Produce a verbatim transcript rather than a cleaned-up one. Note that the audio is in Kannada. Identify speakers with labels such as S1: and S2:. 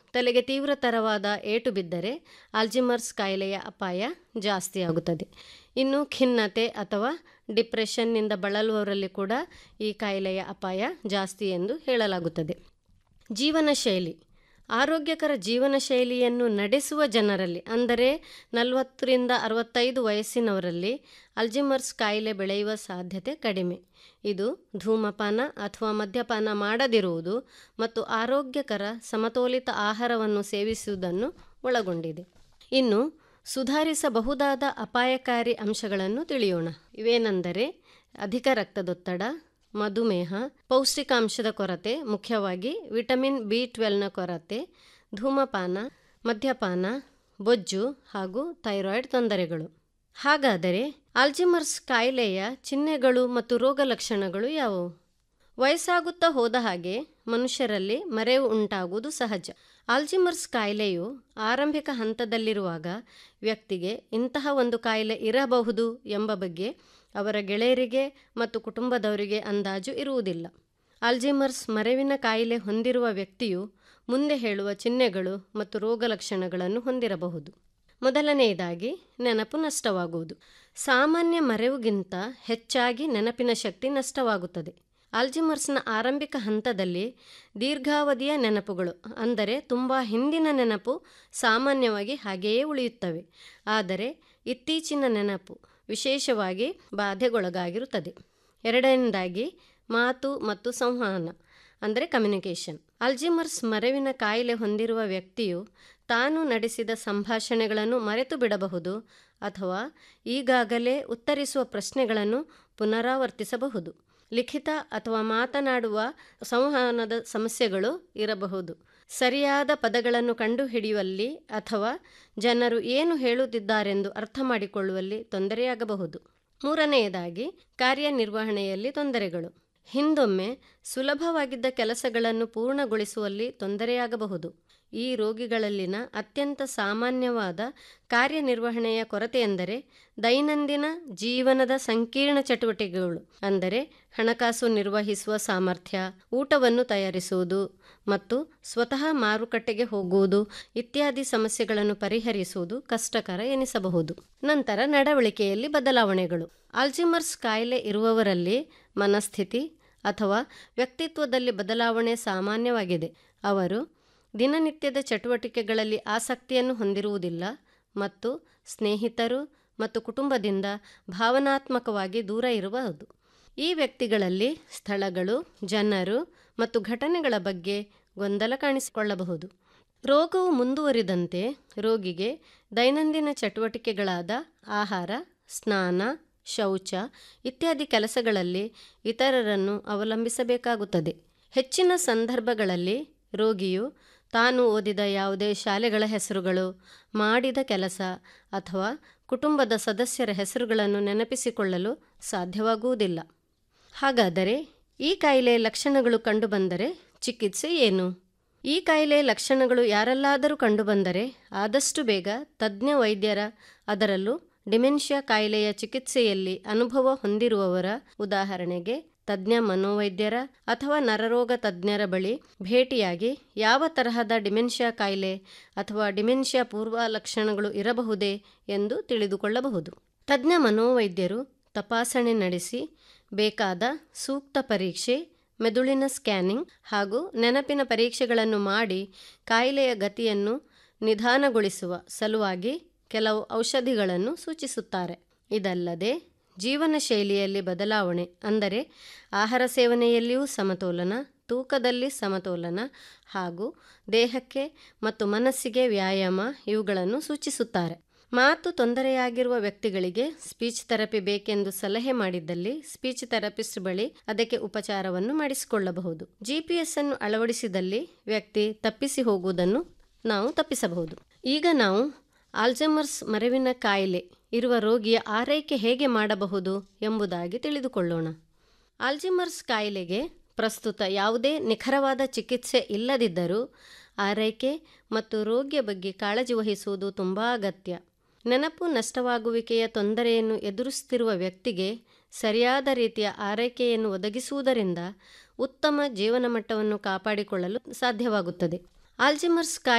S1: ತಲೆಗೆ ತೀವ್ರತರವಾದ ಏಟು ಬಿದ್ದರೆ ಆಲ್ಜಿಮರ್ಸ್ ಕಾಯಿಲೆಯ ಅಪಾಯ ಜಾಸ್ತಿಯಾಗುತ್ತದೆ. ಇನ್ನು ಖಿನ್ನತೆ ಅಥವಾ ಡಿಪ್ರೆಷನ್ನಿಂದ ಬಳಲುವವರಲ್ಲಿ ಕೂಡ ಈ ಕಾಯಿಲೆಯ ಅಪಾಯ ಜಾಸ್ತಿ ಎಂದು ಹೇಳಲಾಗುತ್ತದೆ. ಜೀವನ ಶೈಲಿ. ಆರೋಗ್ಯಕರ ಜೀವನ ಶೈಲಿಯನ್ನು ನಡೆಸುವ ಜನರಲ್ಲಿ, ಅಂದರೆ ನಲವತ್ತರಿಂದ ಅರವತ್ತೈದು ವಯಸ್ಸಿನವರಲ್ಲಿ ಆಲ್ಜಿಮರ್ಸ್ ಕಾಯಿಲೆ ಬೆಳೆಯುವ ಸಾಧ್ಯತೆ ಕಡಿಮೆ. ಇದು ಧೂಮಪಾನ ಅಥವಾ ಮದ್ಯಪಾನ ಮಾಡದಿರುವುದು ಮತ್ತು ಆರೋಗ್ಯಕರ ಸಮತೋಲಿತ ಆಹಾರವನ್ನು ಸೇವಿಸುವುದನ್ನು ಒಳಗೊಂಡಿದೆ. ಇನ್ನು ಸುಧಾರಿಸಬಹುದಾದ ಅಪಾಯಕಾರಿ ಅಂಶಗಳನ್ನು ತಿಳಿಯೋಣ. ಇವೇನೆಂದರೆ ಅಧಿಕ ರಕ್ತದೊತ್ತಡ, ಮಧುಮೇಹ, ಪೌಷ್ಟಿಕಾಂಶದ ಕೊರತೆ, ಮುಖ್ಯವಾಗಿ ವಿಟಮಿನ್ ಬಿ ಟ್ವೆಲ್ವ್ನ ಕೊರತೆ, ಧೂಮಪಾನ, ಮದ್ಯಪಾನ, ಬೊಜ್ಜು ಹಾಗೂ ಥೈರಾಯ್ಡ್ ತೊಂದರೆಗಳು. ಹಾಗಾದರೆ ಆಲ್ಜಿಮರ್ಸ್ ಕಾಯಿಲೆಯ ಚಿಹ್ನೆಗಳು ಮತ್ತು ರೋಗ ಲಕ್ಷಣಗಳು ಯಾವುವು? ವಯಸ್ಸಾಗುತ್ತಾ ಹೋದ ಹಾಗೆ ಮನುಷ್ಯರಲ್ಲಿ ಮರೆವು ಉಂಟಾಗುವುದು ಸಹಜ. ಆಲ್ಜಿಮರ್ಸ್ ಕಾಯಿಲೆಯು ಆರಂಭಿಕ ಹಂತದಲ್ಲಿರುವಾಗ ವ್ಯಕ್ತಿಗೆ ಇಂತಹ ಒಂದು ಕಾಯಿಲೆ ಇರಬಹುದು ಎಂಬ ಬಗ್ಗೆ ಅವರ ಗೆಳೆಯರಿಗೆ ಮತ್ತು ಕುಟುಂಬದವರಿಗೆ ಅಂದಾಜು ಇರುವುದಿಲ್ಲ. ಆಲ್ಜಿಮರ್ಸ್ ಮರೆವಿನ ಕಾಯಿಲೆ ಹೊಂದಿರುವ ವ್ಯಕ್ತಿಯು ಮುಂದೆ ಹೇಳುವ ಚಿಹ್ನೆಗಳು ಮತ್ತು ರೋಗ ಲಕ್ಷಣಗಳನ್ನು ಹೊಂದಿರಬಹುದು. ಮೊದಲನೆಯದಾಗಿ ನೆನಪು ನಷ್ಟವಾಗುವುದು. ಸಾಮಾನ್ಯ ಮರೆವುಗಿಂತ ಹೆಚ್ಚಾಗಿ ನೆನಪಿನ ಶಕ್ತಿ ನಷ್ಟವಾಗುತ್ತದೆ. ಆಲ್ಜಿಮರ್ಸ್ನ ಆರಂಭಿಕ ಹಂತದಲ್ಲಿ ದೀರ್ಘಾವಧಿಯ ನೆನಪುಗಳು, ಅಂದರೆ ತುಂಬ ಹಿಂದಿನ ನೆನಪು ಸಾಮಾನ್ಯವಾಗಿ ಹಾಗೆಯೇ ಉಳಿಯುತ್ತವೆ. ಆದರೆ ಇತ್ತೀಚಿನ ನೆನಪು ವಿಶೇಷವಾಗಿ ಬಾಧೆಗೊಳಗಾಗಿರುತ್ತದೆ. ಎರಡನೇದಾಗಿ ಮಾತು ಮತ್ತು ಸಂವಹನ, ಅಂದರೆ ಕಮ್ಯುನಿಕೇಷನ್. ಆಲ್ಜಿಮರ್ಸ್ ಮರೆವಿನ ಕಾಯಿಲೆ ಹೊಂದಿರುವ ವ್ಯಕ್ತಿಯು ತಾನು ನಡೆಸಿದ ಸಂಭಾಷಣೆಗಳನ್ನು ಮರೆತು ಬಿಡಬಹುದು ಅಥವಾ ಈಗಾಗಲೇ ಉತ್ತರಿಸುವ ಪ್ರಶ್ನೆಗಳನ್ನು ಪುನರಾವರ್ತಿಸಬಹುದು. ಲಿಖಿತ ಅಥವಾ ಮಾತನಾಡುವ ಸಂವಹನದ ಸಮಸ್ಯೆಗಳು ಇರಬಹುದು. ಸರಿಯಾದ ಪದಗಳನ್ನು ಕಂಡುಹಿಡಿಯುವಲ್ಲಿ ಅಥವಾ ಜನರು ಏನು ಹೇಳುತ್ತಿದ್ದಾರೆಂದು ಅರ್ಥ ಮಾಡಿಕೊಳ್ಳುವಲ್ಲಿ ತೊಂದರೆಯಾಗಬಹುದು. ಮೂರನೆಯದಾಗಿ ಕಾರ್ಯನಿರ್ವಹಣೆಯಲ್ಲಿ ತೊಂದರೆಗಳು. ಹಿಂದೊಮ್ಮೆ ಸುಲಭವಾಗಿದ್ದ ಕೆಲಸಗಳನ್ನು ಪೂರ್ಣಗೊಳಿಸುವಲ್ಲಿ ತೊಂದರೆಯಾಗಬಹುದು. ಈ ರೋಗಿಗಳಲ್ಲಿನ ಅತ್ಯಂತ ಸಾಮಾನ್ಯವಾದ ಕಾರ್ಯನಿರ್ವಹಣೆಯ ಕೊರತೆಯೆಂದರೆ ದೈನಂದಿನ ಜೀವನದ ಸಂಕೀರ್ಣ ಚಟುವಟಿಕೆಗಳು, ಅಂದರೆ ಹಣಕಾಸು ನಿರ್ವಹಿಸುವ ಸಾಮರ್ಥ್ಯ, ಊಟವನ್ನು ತಯಾರಿಸುವುದು ಮತ್ತು ಸ್ವತಃ ಮಾರುಕಟ್ಟೆಗೆ ಹೋಗುವುದು ಇತ್ಯಾದಿ ಸಮಸ್ಯೆಗಳನ್ನು ಪರಿಹರಿಸುವುದು ಕಷ್ಟಕರ ಎನಿಸಬಹುದು. ನಂತರ ನಡವಳಿಕೆಯಲ್ಲಿ ಬದಲಾವಣೆಗಳು. ಆಲ್ಜಿಮರ್ಸ್ ಕಾಯಿಲೆ ಇರುವವರಲ್ಲಿ ಮನಸ್ಥಿತಿ ಅಥವಾ ವ್ಯಕ್ತಿತ್ವದಲ್ಲಿ ಬದಲಾವಣೆ ಸಾಮಾನ್ಯವಾಗಿದೆ. ಅವರು ದಿನನಿತ್ಯದ ಚಟುವಟಿಕೆಗಳಲ್ಲಿ ಆಸಕ್ತಿಯನ್ನು ಹೊಂದಿರುವುದಿಲ್ಲ ಮತ್ತು ಸ್ನೇಹಿತರು ಮತ್ತು ಕುಟುಂಬದಿಂದ ಭಾವನಾತ್ಮಕವಾಗಿ ದೂರ ಇರಬಹುದು. ಈ ವ್ಯಕ್ತಿಗಳಲ್ಲಿ ಸ್ಥಳಗಳು, ಜನರು ಮತ್ತು ಘಟನೆಗಳ ಬಗ್ಗೆ ಗೊಂದಲ ಕಾಣಿಸಿಕೊಳ್ಳಬಹುದು. ರೋಗವು ಮುಂದುವರಿದಂತೆ ರೋಗಿಗೆ ದೈನಂದಿನ ಚಟುವಟಿಕೆಗಳಾದ ಆಹಾರ, ಸ್ನಾನ, ಶೌಚ ಇತ್ಯಾದಿ ಕೆಲಸಗಳಲ್ಲಿ ಇತರರನ್ನು ಅವಲಂಬಿಸಬೇಕಾಗುತ್ತದೆ. ಹೆಚ್ಚಿನ ಸಂದರ್ಭಗಳಲ್ಲಿ ರೋಗಿಯು ತಾನು ಓದಿದ ಯಾವುದೇ ಶಾಲೆಗಳ ಹೆಸರುಗಳು, ಮಾಡಿದ ಕೆಲಸ ಅಥವಾ ಕುಟುಂಬದ ಸದಸ್ಯರ ಹೆಸರುಗಳನ್ನು ನೆನಪಿಸಿಕೊಳ್ಳಲು ಸಾಧ್ಯವಾಗುವುದಿಲ್ಲ. ಹಾಗಾದರೆ ಈ ಕಾಯಿಲೆಯ ಲಕ್ಷಣಗಳು ಕಂಡುಬಂದರೆ ಚಿಕಿತ್ಸೆ ಏನು? ಈ ಕಾಯಿಲೆಯ ಲಕ್ಷಣಗಳು ಯಾರಲ್ಲಾದರೂ ಕಂಡುಬಂದರೆ ಆದಷ್ಟು ಬೇಗ ತಜ್ಞ ವೈದ್ಯರ, ಅದರಲ್ಲೂ ಡಿಮೆನ್ಷಿಯಾ ಕಾಯಿಲೆಯ ಚಿಕಿತ್ಸೆಯಲ್ಲಿ ಅನುಭವ ಹೊಂದಿರುವವರ, ಉದಾಹರಣೆಗೆ ತಜ್ಞ ಮನೋವೈದ್ಯರ ಅಥವಾ ನರರೋಗ ತಜ್ಞರ ಬಳಿ ಭೇಟಿಯಾಗಿ ಯಾವ ತರಹದ ಡಿಮೆನ್ಷಿಯಾ ಕಾಯಿಲೆ ಅಥವಾ ಡಿಮೆನ್ಷಿಯಾ ಪೂರ್ವ ಲಕ್ಷಣಗಳು ಇರಬಹುದೇ ಎಂದು ತಿಳಿದುಕೊಳ್ಳಬಹುದು. ತಜ್ಞ ಮನೋವೈದ್ಯರು ತಪಾಸಣೆ ನಡೆಸಿ ಬೇಕಾದ ಸೂಕ್ತ ಪರೀಕ್ಷೆ, ಮೆದುಳಿನ ಸ್ಕ್ಯಾನಿಂಗ್ ಹಾಗೂ ನೆನಪಿನ ಪರೀಕ್ಷೆಗಳನ್ನು ಮಾಡಿ ಕಾಯಿಲೆಯ ಗತಿಯನ್ನು ನಿಧಾನಗೊಳಿಸುವ ಸಲುವಾಗಿ ಕೆಲವು ಔಷಧಿಗಳನ್ನು ಸೂಚಿಸುತ್ತಾರೆ. ಇದಲ್ಲದೆ ಜೀವನ ಶೈಲಿಯಲ್ಲಿ ಬದಲಾವಣೆ, ಅಂದರೆ ಆಹಾರ ಸೇವನೆಯಲ್ಲಿಯೂ ಸಮತೋಲನ, ತೂಕದಲ್ಲಿ ಸಮತೋಲನ ಹಾಗೂ ದೇಹಕ್ಕೆ ಮತ್ತು ಮನಸ್ಸಿಗೆ ವ್ಯಾಯಾಮ ಇವುಗಳನ್ನು ಸೂಚಿಸುತ್ತಾರೆ. ಮಾತು ತೊಂದರೆಯಾಗಿರುವ ವ್ಯಕ್ತಿಗಳಿಗೆ ಸ್ಪೀಚ್ ಥೆರಪಿ ಬೇಕೆಂದು ಸಲಹೆ ಮಾಡಿದ್ದಲ್ಲಿ ಸ್ಪೀಚ್ ಥೆರಪಿಸ್ಟ್ ಬಳಿ ಅದಕ್ಕೆ ಉಪಚಾರವನ್ನು ಮಾಡಿಸಿಕೊಳ್ಳಬಹುದು. ಜಿ ಪಿ ಎಸ್ ಅನ್ನು ಅಳವಡಿಸಿದಲ್ಲಿ ವ್ಯಕ್ತಿ ತಪ್ಪಿಸಿ ಹೋಗುವುದನ್ನು ನಾವು ತಪ್ಪಿಸಬಹುದು. ಈಗ ನಾವು ಆಲ್ಜಿಮರ್ಸ್ ಮರೆವಿನ ಕಾಯಿಲೆ ಇರುವ ರೋಗಿಯ ಆರೈಕೆ ಹೇಗೆ ಮಾಡಬಹುದು ಎಂಬುದಾಗಿ ತಿಳಿದುಕೊಳ್ಳೋಣ. ಆಲ್ಜಿಮರ್ಸ್ ಕಾಯಿಲೆಗೆ ಪ್ರಸ್ತುತ ಯಾವುದೇ ನಿಖರವಾದ ಚಿಕಿತ್ಸೆ ಇಲ್ಲದಿದ್ದರೂ ಆರೈಕೆ ಮತ್ತು ರೋಗಿಯ ಬಗ್ಗೆ ಕಾಳಜಿ ವಹಿಸುವುದು ತುಂಬ ಅಗತ್ಯ. ನೆನಪು ನಷ್ಟವಾಗುವಿಕೆಯ ತೊಂದರೆಯನ್ನು ಎದುರಿಸುತ್ತಿರುವ ವ್ಯಕ್ತಿಗೆ ಸರಿಯಾದ ರೀತಿಯ ಆರೈಕೆಯನ್ನು ಒದಗಿಸುವುದರಿಂದ ಉತ್ತಮ ಜೀವನ ಮಟ್ಟವನ್ನು ಕಾಪಾಡಿಕೊಳ್ಳಲು ಸಾಧ್ಯವಾಗುತ್ತದೆ. ಆಲ್ಜಿಮರ್ಸ್